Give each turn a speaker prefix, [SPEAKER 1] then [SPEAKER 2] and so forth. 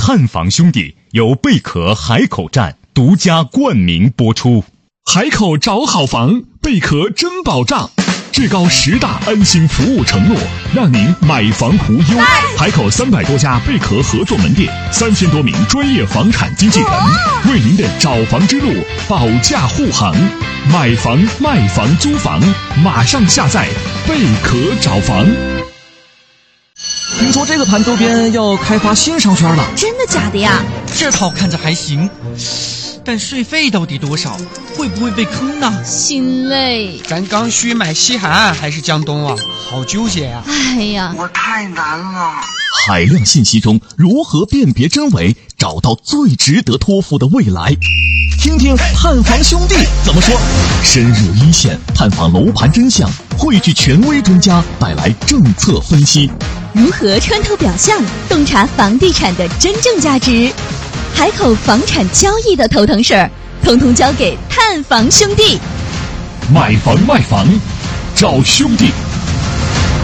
[SPEAKER 1] 探房兄弟由贝壳海口站独家冠名播出。
[SPEAKER 2] 海口找好房，贝壳真保障，至高10大安心服务承诺，让您买房无忧。海口300多家贝壳合作门店，3000多名专业房产经纪人，为您的找房之路保驾护航。买房、卖房、租房，马上下载贝壳找房。
[SPEAKER 3] 听说这个盘周边要开发新商圈了，
[SPEAKER 4] 真的假的呀？
[SPEAKER 5] 这套看着还行，但税费到底多少？会不会被坑呢？
[SPEAKER 4] 心累。
[SPEAKER 5] 咱刚需买西海岸还是江东啊？好纠结呀！
[SPEAKER 4] 哎呀，
[SPEAKER 6] 我太难了。
[SPEAKER 1] 海量信息中如何辨别真伪，找到最值得托付的未来？听听探房兄弟怎么说。深入一线，探访楼盘真相，汇聚权威专家，带来政策分析。
[SPEAKER 4] 如何穿透表象，洞察房地产的真正价值？海口房产交易的头疼事儿，统统交给探房兄弟。
[SPEAKER 2] 买房卖房，找兄弟。